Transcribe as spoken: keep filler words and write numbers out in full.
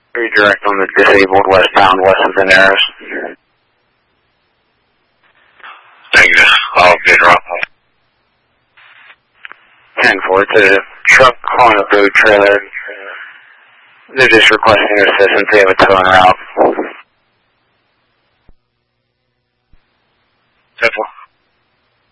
Redirect on the disabled westbound west of the Narrows. Thank you. I'll be dropped. ten four, it's a truck calling a food trailer. They're just requesting assistance. They have a tow en route. ten four.